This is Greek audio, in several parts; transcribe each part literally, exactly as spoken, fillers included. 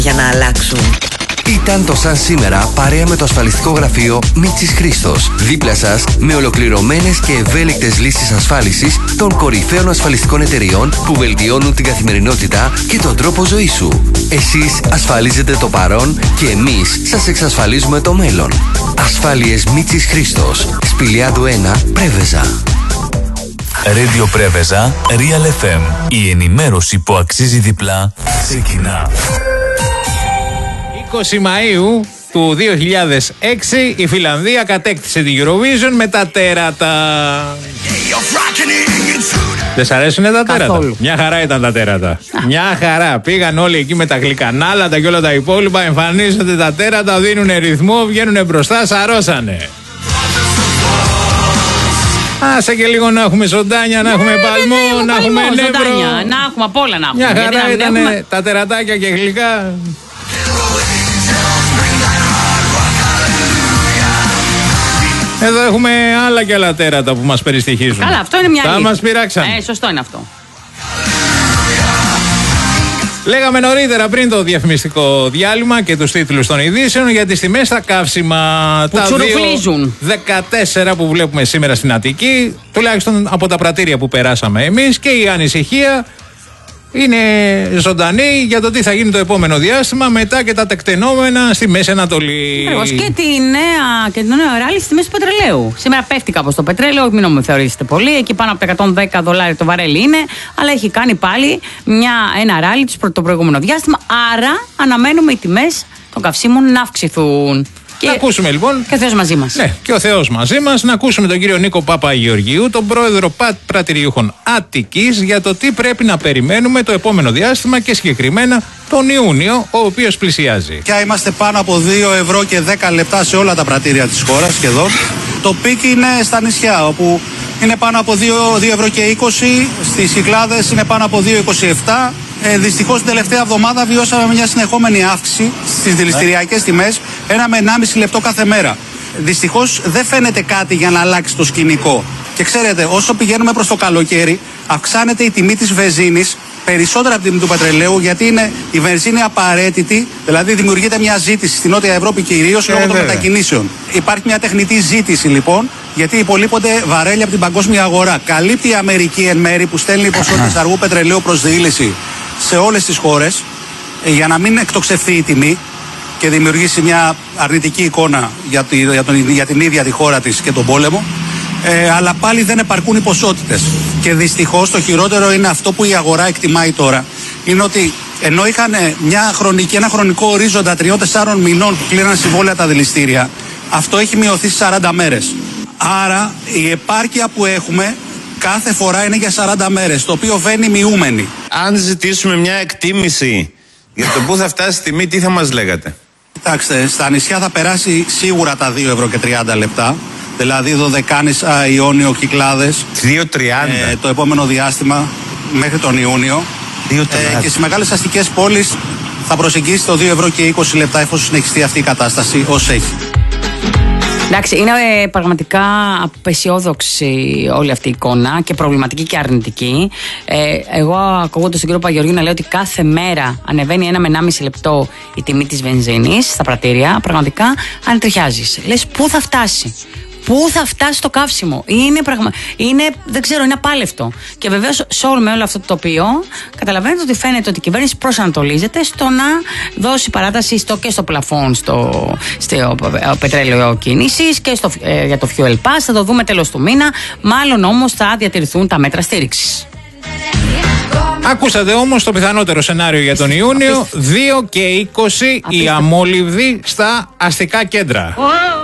για να αλλάξουν. Ήταν το Σαν Σήμερα παρέα με το ασφαλιστικό γραφείο Μίτσης Χρήστος. Δίπλα σας με ολοκληρωμένες και ευέλικτες λύσεις ασφάλισης των κορυφαίων ασφαλιστικών εταιριών που βελτιώνουν την καθημερινότητα και τον τρόπο ζωής σου. Εσείς ασφαλίζετε το παρόν και εμείς σας εξασφαλίζουμε το μέλλον. Ασφάλειες Μίτσης Χρήστος. Σπηλιάδου ένα, Πρέβεζα. Radio Πρέβεζα, Real εφ εμ. Η ενημέρωση που αξίζει διπλά ξεκινά. είκοσι Μαΐου του δύο χιλιάδες έξι η Φιλανδία κατέκτησε την Eurovision με τα τέρατα. Δεν σ' αρέσουνε τα τέρατα? Καθόλου. Μια χαρά ήταν τα τέρατα. Α. Μια χαρά. Πήγαν όλοι εκεί με τα γλυκανάλατα και όλα τα υπόλοιπα. Εμφανίζονται τα τέρατα, δίνουνε ρυθμό, βγαίνουνε μπροστά, σαρώσανε. Άσε και λίγο να έχουμε ζωντάνια, να έχουμε παλμό, να έχουμε νεύρο. Να έχουμε απ' όλα να έχουμε. Μια χαρά ήταν τα τερατάκια και γλυκά. Εδώ έχουμε άλλα και άλλα τέρατα που μας περιστοιχίζουν. Καλά, αυτό είναι μια αλήθεια. αλήθεια. Θα μας πειράξαν. Ε, σωστό είναι αυτό. Λέγαμε νωρίτερα πριν το διαφημιστικό διάλειμμα και τους τίτλους των ειδήσεων για τις τιμές στα καύσιμα. Που τα τσουρουφλίζουν. δεκατέσσερα που βλέπουμε σήμερα στην Αττική, τουλάχιστον από τα πρατήρια που περάσαμε εμείς, και η ανησυχία είναι ζωντανή για το τι θα γίνει το επόμενο διάστημα μετά και τα τεκτενόμενα στη Μέση Ανατολή. Ακριβώς. Και τη νέα, και το νέο ράλι στη τιμές του πετρελαίου. Σήμερα πέφτει κάπως το πετρέλαιο, μην μου θεωρήσετε πολύ. Εκεί πάνω από τα εκατόν δέκα δολάρια το βαρέλι είναι, αλλά έχει κάνει πάλι μια, ένα ράλι το προηγούμενο διάστημα. Άρα αναμένουμε οι τιμές των καυσίμων να αυξηθούν. Και... Να ακούσουμε λοιπόν. Και ο Θεός μαζί μας. Ναι, και ο Θεός μαζί μας. Να ακούσουμε τον κύριο Νίκο Παπαγεωργίου, τον πρόεδρο πρατηριούχων Αττικής, για το τι πρέπει να περιμένουμε το επόμενο διάστημα και συγκεκριμένα τον Ιούνιο, ο οποίος πλησιάζει. Και είμαστε πάνω από δύο ευρώ και δέκα λεπτά σε όλα τα πρατήρια της χώρας σχεδόν. Το πικ είναι στα νησιά, όπου είναι πάνω από δύο ευρώ και είκοσι, στις Κυκλάδες είναι πάνω από δύο είκοσι επτά. Ε, δυστυχώς την τελευταία εβδομάδα βιώσαμε μια συνεχόμενη αύξηση στις δηληστηριακές τιμές, ένα με ενάμιση λεπτό κάθε μέρα. Δυστυχώς δεν φαίνεται κάτι για να αλλάξει το σκηνικό. Και ξέρετε, όσο πηγαίνουμε προς το καλοκαίρι, αυξάνεται η τιμή της βενζίνης περισσότερα από την τιμή του πετρελαίου, γιατί είναι η βενζίνη απαραίτητη, δηλαδή δημιουργείται μια ζήτηση στην Νότια Ευρώπη κυρίως λόγω ε, των μετακινήσεων. Υπάρχει μια τεχνητή ζήτηση λοιπόν, γιατί υπολείπονται βαρέλια από την παγκόσμια αγορά. Καλύπτει η Αμερική εν μέρη που στέλνει ποσότητες αργού πετρελαίου προς διήλυση σε όλες τις χώρες, για να μην εκτοξευθεί η τιμή και δημιουργήσει μια αρνητική εικόνα για, τη, για, τον, για την ίδια τη χώρα της και τον πόλεμο. Ε, αλλά πάλι δεν επαρκούν οι ποσότητες. Και δυστυχώς το χειρότερο είναι αυτό που η αγορά εκτιμάει τώρα. Είναι ότι ενώ είχαν μια χρονική, ένα χρονικό ορίζοντα τριών τεσσάρων μηνών που κλείναν συμβόλαια τα δηληστήρια, αυτό έχει μειωθεί σε σαράντα μέρες. Άρα η επάρκεια που έχουμε κάθε φορά είναι για σαράντα μέρες, το οποίο βαίνει μειούμενη. Αν ζητήσουμε μια εκτίμηση για το πού θα φτάσει η τιμή, τι θα μας λέγατε? Κοιτάξτε, στα νησιά θα περάσει σίγουρα τα δύο ευρώ και τριάντα λεπτά. Δηλαδή Δωδεκάνησα, Ιόνιο, Κυκλάδες. δύο τριάντα ε, το επόμενο διάστημα μέχρι τον Ιούνιο. Ε, και στις μεγάλες αστικές πόλεις θα προσεγγίσει το δύο ευρώ και είκοσι λεπτά εφόσον συνεχιστεί αυτή η κατάσταση ως έχει. Εντάξει, είναι ε, πραγματικά απεσιόδοξη όλη αυτή η εικόνα και προβληματική και αρνητική. Ε, εγώ, ακούγοντας τον κύριο Παπαγεωργίου να λέει ότι κάθε μέρα ανεβαίνει ένα με ενάμιση λεπτό η τιμή της βενζίνης στα πρατήρια, πραγματικά ανατριχιάζεις. Λες, πού θα φτάσει? Πού θα φτάσει το καύσιμο? Είναι, πραγμα... είναι δεν ξέρω, είναι απάλευτο. Και βεβαίως σε όλο με όλο αυτό το τοπίο καταλαβαίνετε ότι φαίνεται ότι η κυβέρνηση προσανατολίζεται στο να δώσει παράταση στο, και στο πλαφόν στο, στο πετρέλαιο κίνησης και στο, ε, για το fuel pass. Θα το δούμε τέλος του μήνα. Μάλλον όμως θα διατηρηθούν τα μέτρα στήριξης. Ακούσατε όμως το πιθανότερο σενάριο για τον Ιούνιο. δύο και είκοσι η αμόλυβδη στα αστικά κέντρα.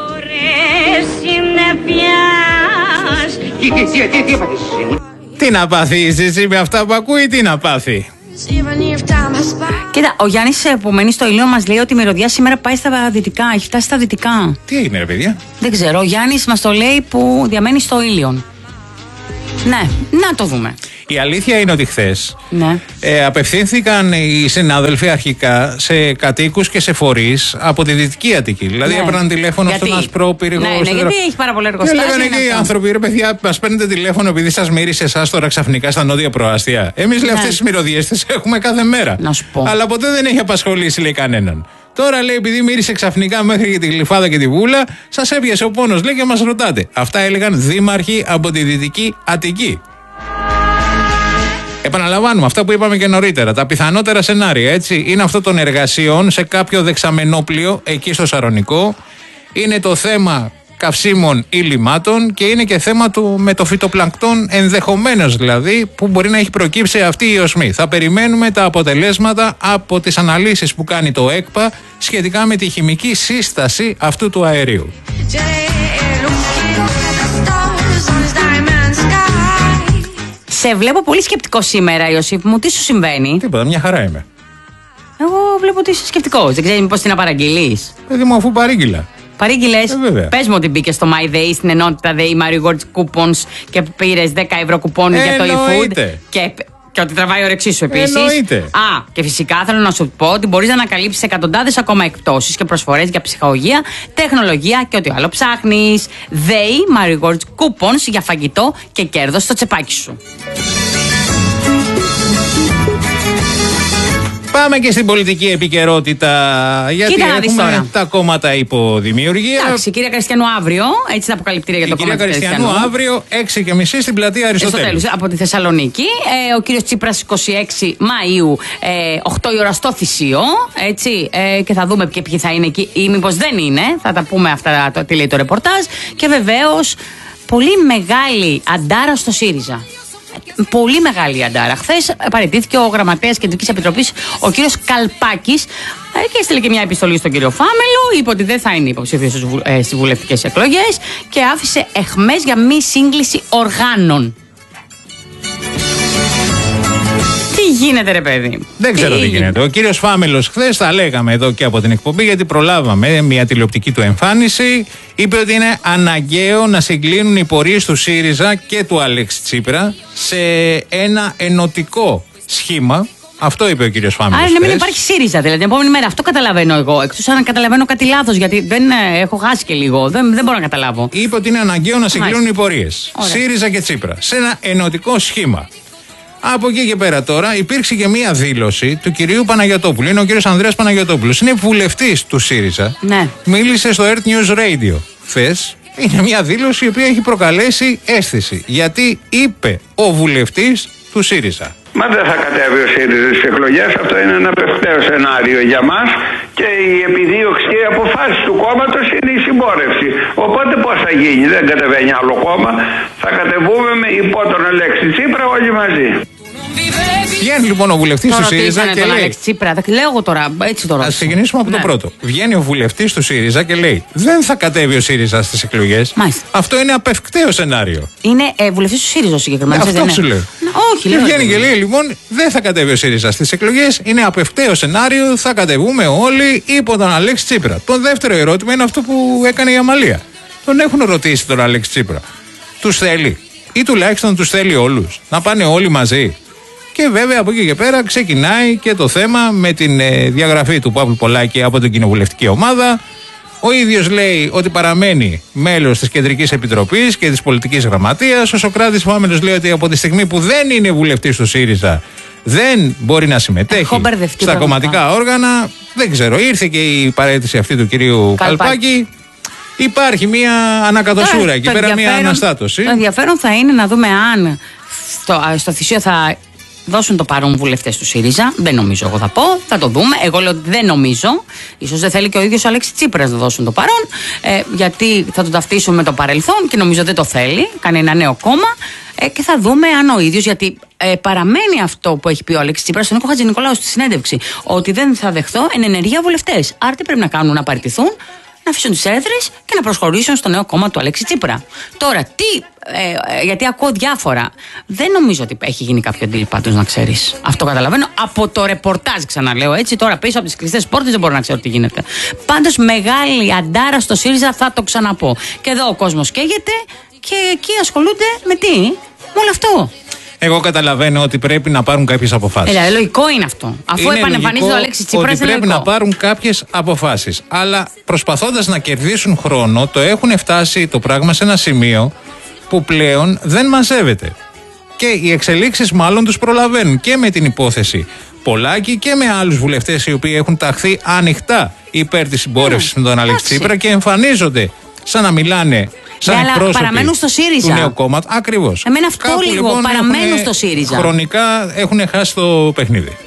Τι να πάθεις εσύ με αυτά που ακούει, τι να πάθει? Κοίτα, ο Γιάννης που μένει στο Ήλιο μας λέει ότι η μυρωδιά σήμερα πάει στα δυτικά, έχει φτάσει στα δυτικά. Τι έγινε ρε παιδιά? Δεν ξέρω, ο Γιάννης μας το λέει που διαμένει στο Ήλιον. Ναι, να το δούμε. Η αλήθεια είναι ότι χθες Ναι. ε, απευθύνθηκαν οι συνάδελφοι αρχικά σε κατοίκους και σε φορείς από τη Δυτική Αττική. Δηλαδή Ναι. έπαιρναν τηλέφωνο Γιατί? στον Ασπρόπυργο. Ναι, ναι, στον- γιατί έχει πάρα πολλά Και εργοστάσια. λέγανε είναι και οι αυτό. άνθρωποι, ρε παιδιά, μας παίρνετε τηλέφωνο επειδή σας μύρισε εσάς τώρα ξαφνικά στα νότια προάστια. Εμείς λέει Ναι. αυτές τις μυρωδιές τις έχουμε κάθε μέρα. Να σου πω. Αλλά ποτέ δεν έχει απασχολήσει, λέει, κανέναν. Τώρα λέει, επειδή μύρισε ξαφνικά μέχρι και τη Γλυφάδα και τη Βούλα, σας έπιασε ο πόνος, λέει, και μας ρωτάτε. Αυτά έλεγαν δήμαρχοι από τη Δυτική Αττική. Επαναλαμβάνουμε αυτά που είπαμε και νωρίτερα. Τα πιθανότερα σενάρια, έτσι, είναι αυτό των εργασιών σε κάποιο δεξαμενόπλιο εκεί στο Σαρονικό. Είναι το θέμα καυσίμων ή λιμάτων και είναι και θέμα του με το φυτοπλανκτόν, ενδεχομένως δηλαδή, που μπορεί να έχει προκύψει αυτή η οσμή. Θα περιμένουμε τα αποτελέσματα από τις αναλύσεις που κάνει το ΕΚΠΑ σχετικά με τη χημική σύσταση αυτού του αερίου. Σε βλέπω πολύ σκεπτικό σήμερα, Ιωσήφ μου. Τι σου συμβαίνει? Τίποτα, μια χαρά είμαι. Εγώ βλέπω ότι είσαι σκεπτικός. Δεν ξέρει μήπως τι να παραγγείλεις. Παιδί μου, αφού παρήγγειλα. Παρήγγειλες. Ε, βέβαια. Πες μου ότι μπήκε στο MyDay στην ενότητα ΔΕΗ Mario Gold Coupons και πήρες δέκα ευρώ κουπόνι για το Εννοείται. eFood. Και, και ότι τραβάει ο ρεξί σου επίσης. Εννοείται. Α, και φυσικά θέλω να σου πω ότι μπορείς να ανακαλύψεις εκατοντάδες ακόμα εκπτώσεις και προσφορές για ψυχαγωγία, τεχνολογία και ό,τι άλλο ψάχνεις. ΔΕΗ Mario Gold Coupons για φαγητό και κέρδος στο τσεπάκι σου. Πάμε και στην πολιτική επικαιρότητα. Γιατί Κοίτα να δεις έχουμε τώρα. τα κόμματα υποδημιουργία. Εντάξει, κυρία Κριστιανού αύριο, έτσι τα αποκαλυπτήρια για Η το κυρία κόμμα της Κριστιανού Κριστιανού. αύριο έξι και μισή στην πλατεία Αριστοτέλου. Αριστοτέλους, από τη Θεσσαλονίκη. Ε, ο κύριος Τσίπρας είκοσι έξι Μαΐου, ε, οκτώ η ώρα στο Θησίο. Έτσι, ε, και θα δούμε και ποιοι θα είναι εκεί ή μήπως δεν είναι. Θα τα πούμε αυτά, το, τι λέει το ρεπορτάζ. Και βεβαίως, πολύ μεγάλη αντάρα στο ΣΥΡΙΖΑ. Πολύ μεγάλη αντάρα. Χθες παραιτήθηκε ο γραμματέας Κεντρικής Επιτροπής, ο κύριος Καλπάκης, ε, και έστειλε και μια επιστολή στον κύριο Φάμελο. Είπε ότι δεν θα είναι υποψήφιος στις βουλευτικές εκλογές και άφησε εχμές για μη σύγκληση οργάνων. Τι γίνεται, ρε παιδί? Δεν ξέρω τι γίνεται. Ο κύριος Φάμελος χθες, τα λέγαμε εδώ και από την εκπομπή, γιατί προλάβαμε μια τηλεοπτική του εμφάνιση. Είπε ότι είναι αναγκαίο να συγκλίνουν οι πορείες του ΣΥΡΙΖΑ και του Αλέξη Τσίπρα σε ένα ενωτικό σχήμα. Αυτό είπε ο κύριος Φάμελος. Άρα να μην χθες. υπάρχει ΣΥΡΙΖΑ, δηλαδή την επόμενη μέρα. Αυτό καταλαβαίνω εγώ. Εκτός αν καταλαβαίνω κάτι λάθος, γιατί δεν ε, έχω χάσει και λίγο. Δεν, δεν μπορώ να καταλάβω. Είπε ότι είναι αναγκαίο να συγκλίνουν οι πορείες. Ωραία. ΣΥΡΙΖΑ και Τσίπρα. Σε ένα ενωτικό σχήμα. Από εκεί και πέρα τώρα υπήρξε και μία δήλωση του κυρίου Παναγιωτόπουλου. Είναι ο κύριος Ανδρέας Παναγιωτόπουλος. Είναι βουλευτής του ΣΥΡΙΖΑ. Ναι. Μίλησε στο Earth News Radio χθες. Είναι μία δήλωση η οποία έχει προκαλέσει αίσθηση. Γιατί είπε ο βουλευτής του ΣΥΡΙΖΑ. Μα δεν θα κατέβει ο ΣΥΡΙΖΑ στις εκλογές, αυτό είναι ένα πευκταίο σενάριο για μας και η επιδίωξη και οι αποφάσεις του κόμματος είναι η συμπόρευση. Οπότε πώς θα γίνει, δεν κατεβαίνει άλλο κόμμα, θα κατεβούμε με υπό τον Αλέξη Τσίπρα όλοι μαζί. Βγαίνει λοιπόν ο βουλευτής Το του ΣΥΡΙΖΑ ρωτήσανε και τον λέει. Αλέξη Τσίπρα. Δεν λέω εγώ τώρα, έτσι το Ας ρώτησα. ξεκινήσουμε από Ναι. το πρώτο. Βγαίνει ο βουλευτής του ΣΥΡΙΖΑ και λέει: δεν θα κατέβει ο ΣΥΡΙΖΑ στις εκλογές. Μάλιστα. Αυτό είναι απευκταίο σενάριο. Είναι ε, βουλευτής του ΣΥΡΙΖΑ συγκεκριμένα. Αυτό δεν σου είναι? λέω. Να, όχι, Και λέω. βγαίνει και λέει λοιπόν: δεν θα κατέβει ο ΣΥΡΙΖΑ στις εκλογές. Είναι απευκταίο σενάριο. Θα κατεβούμε όλοι υπό τον Αλέξη Τσίπρα. Το δεύτερο ερώτημα είναι αυτό που έκανε η Αμαλία. Τον έχουν ρωτήσει τον Αλέξη Τσίπρα. Τους θέλει. Ή τουλάχιστον τους θέλει όλους. Να πάνε όλοι μαζί. Και βέβαια από εκεί και πέρα ξεκινάει και το θέμα με την ε, διαγραφή του Παύλου Πολάκη από την κοινοβουλευτική ομάδα. Ο ίδιος λέει ότι παραμένει μέλος της Κεντρικής Επιτροπής και της Πολιτικής Γραμματείας. Ο Σωκράτης Φάμελος λέει ότι από τη στιγμή που δεν είναι βουλευτής του ΣΥΡΙΖΑ δεν μπορεί να συμμετέχει Έχω μπερδευτεί στα πραγματικά. κομματικά όργανα. Δεν ξέρω, ήρθε και η παραίτηση αυτή του κυρίου Καλπάκη. Καλπάκη. Υπάρχει μια ανακατοσούρα Τώρα, εκεί το πέρα, μια ενδιαφέρον- αναστάτωση. Το ενδιαφέρον θα είναι να δούμε αν στο, στο Θησίο θα δώσουν το παρόν βουλευτές του ΣΥΡΙΖΑ. Δεν νομίζω, εγώ θα πω. Θα το δούμε. Εγώ λέω ότι δεν νομίζω. Ίσως δεν θέλει και ο ίδιος ο Αλέξης Τσίπρας να δώσουν το παρόν. Ε, γιατί θα το ταυτίσουν με το παρελθόν και νομίζω δεν το θέλει. Κάνει ένα νέο κόμμα. Ε, και θα δούμε αν ο ίδιος, γιατί ε, παραμένει αυτό που έχει πει ο Αλέξης Τσίπρας στον Νίκο Χατζηνικολάου στη συνέντευξη, ότι δεν θα δεχθώ εν ενεργεία βουλευτές. Άρα τι πρέπει να κάνουν, να παραιτηθούν, να αφήσουν τις έδρες και να προσχωρήσουν στο νέο κόμμα του Αλέξη Τσίπρα. Τώρα, τι, ε, ε, γιατί ακούω διάφορα. Δεν νομίζω ότι έχει γίνει κάποιο deal πάντως, να ξέρεις. Αυτό καταλαβαίνω από το ρεπορτάζ, ξαναλέω έτσι. Τώρα πίσω από τις κλειστές πόρτες δεν μπορώ να ξέρω τι γίνεται. Πάντως, μεγάλη αντάρα στο ΣΥΡΙΖΑ, θα το ξαναπώ. Και εδώ ο κόσμος καίγεται και εκεί ασχολούνται με τι? Όλο αυτό. Εγώ καταλαβαίνω ότι πρέπει να πάρουν κάποιες αποφάσεις. Ε, λογικό είναι αυτό. Αφού επανεμφανίζεται ο Αλέξης Τσίπρας, ότι πρέπει λογικό. να πάρουν κάποιες αποφάσεις. Αλλά προσπαθώντας να κερδίσουν χρόνο, το έχουν φτάσει το πράγμα σε ένα σημείο που πλέον δεν μαζεύεται. Και οι εξελίξεις μάλλον τους προλαβαίνουν και με την υπόθεση Πολάκη και με άλλους βουλευτές οι οποίοι έχουν ταχθεί ανοιχτά υπέρ της συμπόρευσης mm, με τον Αλέξη Τσίπρα και εμφανίζονται σαν να μιλάνε. Σαν ναι, αλλά παραμένουν στο ΣΥΡΙΖΑ. Του νέου κόμματο. Ακριβώς. Εμένα αυτό Κάπου, λίγο. Λοιπόν, παραμένουν στο ΣΥΡΙΖΑ. Χρονικά έχουν χάσει το παιχνίδι.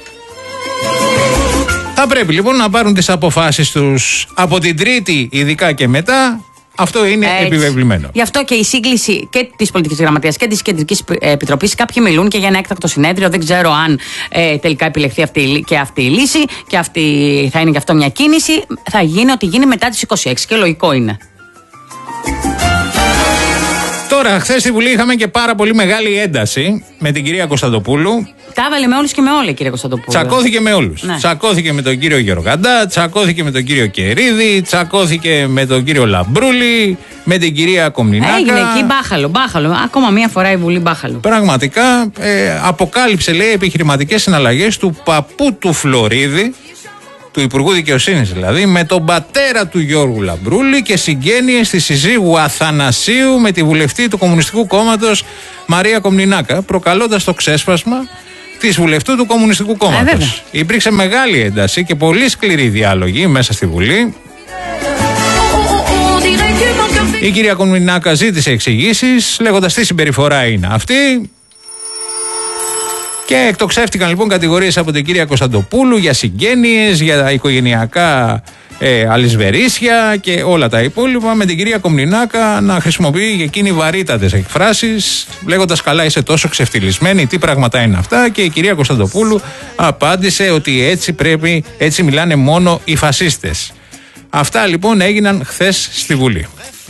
Θα πρέπει λοιπόν να πάρουν τις αποφάσεις τους από την Τρίτη, ειδικά και μετά. Αυτό είναι Έτσι. επιβεβλημένο. Γι' αυτό και η σύγκληση και της Πολιτικής Γραμματείας και της Κεντρικής Επιτροπής. Κάποιοι μιλούν και για ένα έκτακτο συνέδριο. Δεν ξέρω αν ε, τελικά επιλεχθεί αυτή, και αυτή η λύση και αυτή θα είναι γι' αυτό μια κίνηση. Θα γίνει ό,τι γίνει μετά τις είκοσι έξι και λογικό είναι. Τώρα, χθες στη Βουλή είχαμε και πάρα πολύ μεγάλη ένταση με την κυρία Κωνσταντοπούλου. Τα έβαλε με όλους και με όλα, κύριε Κωνσταντοπούλου. Τσακώθηκε με όλους. Ναι. Τσακώθηκε με τον κύριο Γεωργαντά, τσακώθηκε με τον κύριο Κερίδη, τσακώθηκε με τον κύριο Λαμπρούλη, με την κυρία Κομνηνάκα. Έγινε εκεί μπάχαλο, μπάχαλο. Ακόμα μία φορά η Βουλή μπάχαλο. Πραγματικά ε, αποκάλυψε, λέει, επιχειρηματικές συναλλαγές του παππού του Φλωρίδη, του Υπουργού Δικαιοσύνης δηλαδή, με τον πατέρα του Γιώργου Λαμπρούλη και συγγένειες στη συζύγου Αθανασίου με τη βουλευτή του Κομμουνιστικού Κόμματος Μαρία Κομνηνάκα, προκαλώντας το ξέσπασμα της βουλευτού του Κομμουνιστικού Κόμματος. Ε, Υπήρξε μεγάλη ένταση και πολύ σκληρή διάλογη μέσα στη Βουλή. Η κυρία Κομνηνάκα ζήτησε εξηγήσεις, λέγοντας τι συμπεριφορά είναι αυτή. Και εκτοξεύτηκαν λοιπόν κατηγορίες από την κυρία Κωνσταντοπούλου για συγγένειες, για οικογενειακά ε, αλυσβερίσια και όλα τα υπόλοιπα, με την κυρία Κομνηνάκα να χρησιμοποιεί για εκείνη βαρύτατες εκφράσεις, λέγοντας καλά είσαι τόσο ξεφτυλισμένη, τι πράγματα είναι αυτά, και η κυρία Κωνσταντοπούλου απάντησε ότι έτσι πρέπει, έτσι μιλάνε μόνο οι φασίστες. Αυτά λοιπόν έγιναν χθες στη Βουλή.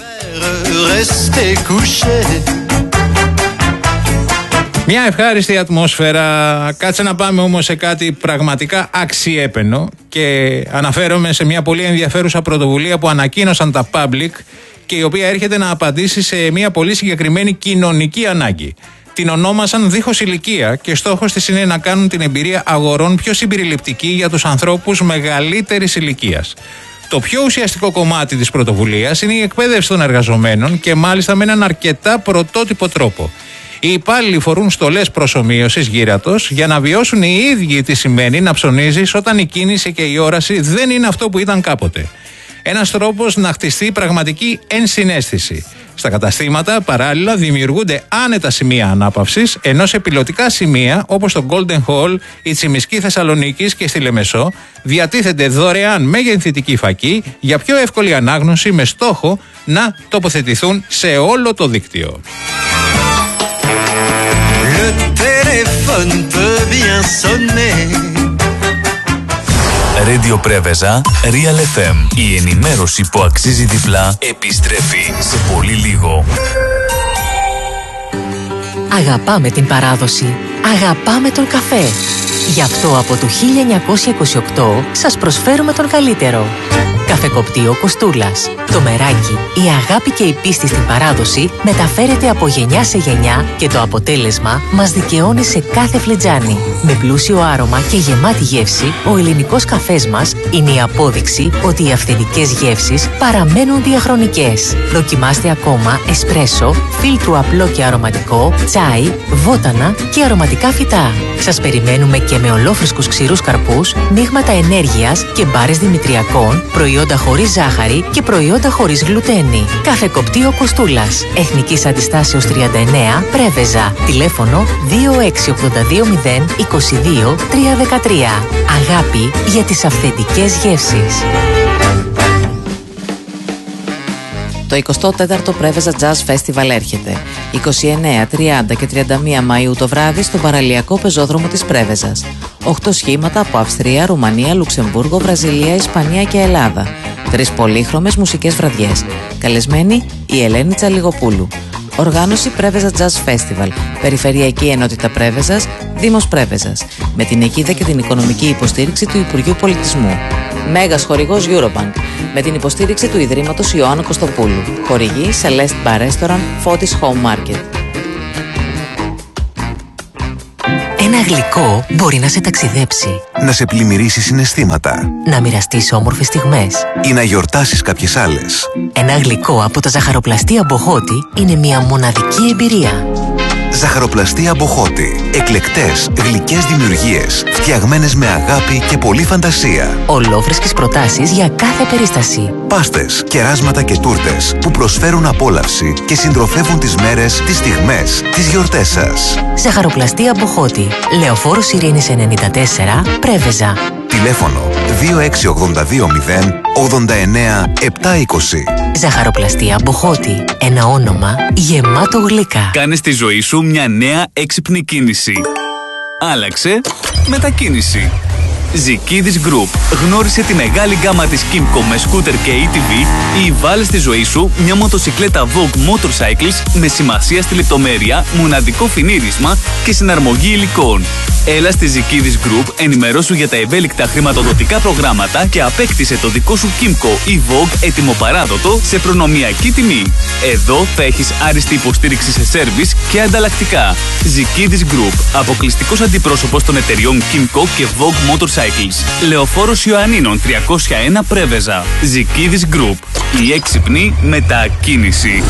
Μια ευχάριστη ατμόσφαιρα. Κάτσε να πάμε όμως σε κάτι πραγματικά αξιέπαινο και αναφέρομαι σε μια πολύ ενδιαφέρουσα πρωτοβουλία που ανακοίνωσαν τα Public και η οποία έρχεται να απαντήσει σε μια πολύ συγκεκριμένη κοινωνική ανάγκη. Την ονόμασαν Δίχως Ηλικία και στόχος της είναι να κάνουν την εμπειρία αγορών πιο συμπεριληπτική για τους ανθρώπους μεγαλύτερης ηλικίας. Το πιο ουσιαστικό κομμάτι της πρωτοβουλίας είναι η εκπαίδευση των εργαζομένων και μάλιστα με έναν αρκετά πρωτότυπο τρόπο. Οι υπάλληλοι φορούν στολές προσομοίωσης γύρατος για να βιώσουν οι ίδιοι τι σημαίνει να ψωνίζεις όταν η κίνηση και η όραση δεν είναι αυτό που ήταν κάποτε. Ένας τρόπος να χτιστεί πραγματική ενσυναίσθηση. Στα καταστήματα παράλληλα δημιουργούνται άνετα σημεία ανάπαυσης, ενώ σε πιλωτικά σημεία όπως το Golden Hall, η Τσιμισκή Θεσσαλονίκης και στη Λεμεσό διατίθεται δωρεάν μεγενθητική φακή για πιο εύκολη ανάγνωση με στόχο να τοποθετηθούν σε όλο το δίκτυο. Radio Πρέβεζα, Real εφ εμ. Η ενημέρωση που αξίζει διπλά επιστρέφει σε πολύ λίγο. Αγαπάμε την παράδοση. Αγαπάμε τον καφέ. Γι' αυτό από το χίλια εννιακόσια είκοσι οκτώ σας προσφέρουμε τον καλύτερο. Καφεκοπτείο Κοστούλας. Το μεράκι, η αγάπη και η πίστη στην παράδοση μεταφέρεται από γενιά σε γενιά και το αποτέλεσμα μας δικαιώνει σε κάθε φλιτζάνι. Με πλούσιο άρωμα και γεμάτη γεύση, ο ελληνικός καφές μας είναι η απόδειξη ότι οι αυθεντικές γεύσεις παραμένουν διαχρονικές. Δοκιμάστε ακόμα εσπρέσο, φίλτρου απλό και αρωματικό, τσάι, βότανα και αρωματικά φυτά. Σας περιμένουμε και με ολόφρυσκους ξηρούς καρπούς, μείγματα ενέργειας και μπάρες δημητριακών, προϊόντα χωρίς ζάχαρη και προϊόντα χωρίς γλουτένη. Καφεκοπτείο Κοστούλας. Εθνικής Αντιστάσεως τριάντα εννέα, Πρέβεζα. Τηλέφωνο δύο έξι ογδόντα δύο μηδέν είκοσι δύο τριακόσια δεκατρία. Αγάπη για τις αυθεντικές γεύσεις. Το εικοστό τέταρτο Πρέβεζα Jazz Festival έρχεται. είκοσι εννέα, τριάντα και τριάντα μία Μαΐου το βράδυ στον παραλιακό πεζόδρομο της Πρέβεζας. Οχτώ σχήματα από Αυστρία, Ρουμανία, Λουξεμβούργο, Βραζιλία, Ισπανία και Ελλάδα. Τρεις πολύχρωμες μουσικές βραδιές. Καλεσμένη η Ελένη Τσαλιγοπούλου. Οργάνωση Πρέβεζα Jazz Festival. Περιφερειακή Ενότητα Πρέβεζας, Δήμος Πρέβεζας. Με την αιγίδα και την οικονομική υποστήριξη του Υπουργείου Πολιτισμού. Μέγας χορηγός Eurobank. Με την υποστήριξη του Ιδρύματος Ιωάννου Κωστοπούλου. Χορηγή Celeste Bar Restaurant, Φώτης Home Market. Ένα γλυκό μπορεί να σε ταξιδέψει, να σε πλημμυρίσει συναισθήματα, να μοιραστείς όμορφες στιγμές ή να γιορτάσεις κάποιες άλλες. Ένα γλυκό από τα ζαχαροπλαστεία Μποχώτη είναι μια μοναδική εμπειρία. Ζαχαροπλαστεία Μποχώτη. Εκλεκτές, γλυκές δημιουργίες, φτιαγμένες με αγάπη και πολλή φαντασία. Ολόφρεσκες προτάσεις για κάθε περίσταση. Πάστες, κεράσματα και τούρτες που προσφέρουν απόλαυση και συντροφεύουν τις μέρες, τις στιγμές, τις γιορτές σας. Ζαχαροπλαστεία Μποχώτη. Λεωφόρος Ειρήνης ενενήντα τέσσερα, Πρέβεζα. Τηλέφωνο δύο έξι ογδόντα δύο μηδέν ογδόντα εννέα επτακόσια είκοσι. Ζαχαροπλαστεία Μποχώτη. Ένα όνομα γεμάτο γλυκά. Κάνε στη ζωή σου μια νέα έξυπνη κίνηση. Άλλαξε μετακίνηση. Ζικίδης Group. Γνώρισε τη μεγάλη γκάμα της Kymco με σκούτερ και έι τι βι ή βάλε στη ζωή σου μια μοτοσικλέτα Vogue Motorcycles με σημασία στη λεπτομέρεια, μοναδικό φινίρισμα και συναρμογή υλικών. Έλα στη Ζικίδης Group, ενημερώσου για τα ευέλικτα χρηματοδοτικά προγράμματα και απέκτησε το δικό σου Kymco ή Vogue έτοιμο-παράδοτο σε προνομιακή τιμή. Εδώ θα έχεις άριστη υποστήριξη σε σέρβις και ανταλλακτικά. Ζικίδης Group. Αποκλειστικός αντιπρόσωπος των εταιριών Kymco και Vogue Motorcycles. Λεωφόρος Ιωαννίνων τριακόσια ένα Πρέβεζα. Ζικίδης Group. Η έξυπνη μετακίνηση.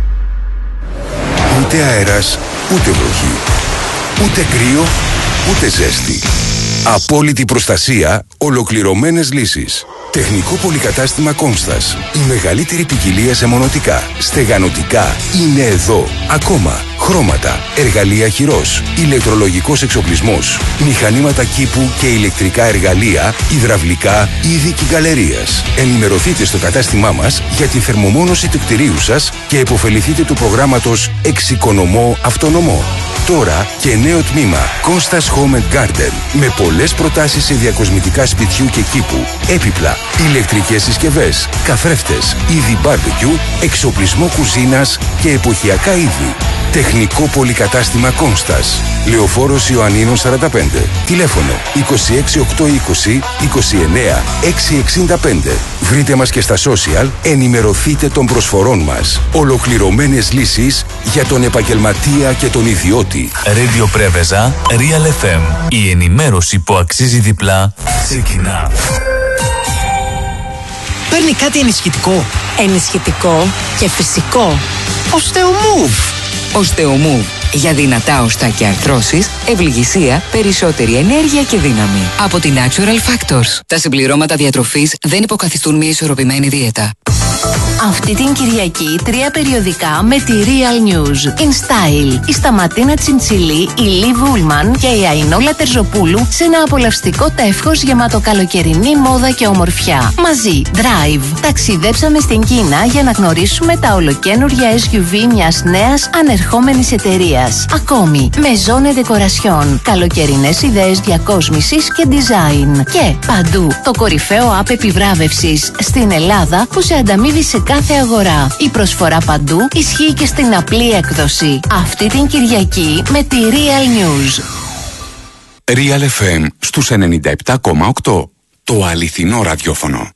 Ούτε αέρας, ούτε βροχή. Ούτε κρύο, ούτε ζέστη. Απόλυτη προστασία, ολοκληρωμένες λύσεις. Τεχνικό πολυκατάστημα Κόνστας. Η μεγαλύτερη ποικιλία σε μονοτικά, στεγανοτικά είναι εδώ. Ακόμα χρώματα, εργαλεία χειρός, ηλεκτρολογικός εξοπλισμός, μηχανήματα κήπου και ηλεκτρικά εργαλεία, υδραυλικά, είδη κυκλαρίας. Ενημερωθείτε στο κατάστημά μας για τη θερμομόνωση του κτηρίου σας και επωφεληθείτε του προγράμματος Εξοικονομώ Αυτονομώ. Τώρα και νέο τμήμα Κόνστας Home and Garden με πολλές προτάσεις σε διακοσμητικά σπιτιού και κήπου, έπιπλα, ηλεκτρικές συσκευές, καθρέφτες, είδη barbecue, εξοπλισμό κουζίνας και εποχιακά είδη. Τεχνικό πολυκατάστημα Κόνστας. Λεωφόρος Ιωαννίνων σαράντα πέντε. Τηλέφωνο είκοσι έξι οκτακόσια είκοσι είκοσι εννέα εξακόσια εξήντα πέντε. Βρείτε μας και στα social, ενημερωθείτε των προσφορών μας. Ολοκληρωμένες λύσεις για τον επαγγελματία και τον ιδιώτη. Radio Πρέβεζα, Real εφ εμ. Η ενημέρωση που αξίζει διπλά ξεκινά. Παίρνει κάτι ενισχυτικό. Ενισχυτικό και φυσικό. Osteomove. Osteomove. Για δυνατά οστά και αρθρώσεις, ευληγησία, περισσότερη ενέργεια και δύναμη. Από τη Natural Factors. Τα συμπληρώματα διατροφής δεν υποκαθιστούν μια ισορροπημένη δίαιτα. Αυτή την Κυριακή τρία περιοδικά με τη Real News. In Style. Η Σταματίνα Τσιντσιλή, η Λιβ Ούλμαν και η Αϊνόλα Τερζοπούλου σε ένα απολαυστικό τεύχος γεμάτο καλοκαιρινή μόδα και ομορφιά. Μαζί, Drive. Ταξιδέψαμε στην Κίνα για να γνωρίσουμε τα ολοκαίνουργια ες γιου βι μιας νέας ανερχόμενης εταιρείας. Ακόμη, Maison Decoration. Καλοκαιρινές ιδέες διακόσμησης και design. Και παντού, το κορυφαίο app επιβράβευσης στην Ελλάδα που σε ανταμείβει σε κάθε αγορά. Η προσφορά παντού ισχύει και στην απλή έκδοση. Αυτή την Κυριακή με τη Real News. Real εφ εμ στους ενενήντα επτά κόμμα οκτώ. Το αληθινό ραδιόφωνο.